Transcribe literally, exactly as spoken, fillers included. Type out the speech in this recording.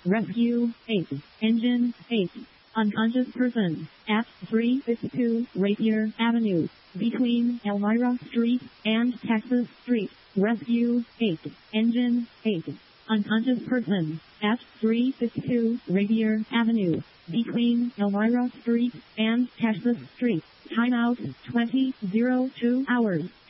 Rescue eight. Engine eight. Unconscious person at three fifty-two Rapier Avenue, between Elmira Street and Texas Street. Rescue eight. Engine eight. Unconscious person at three fifty-two Rapier Avenue, between Elmira Street and Texas Street. Timeout twenty oh two hours.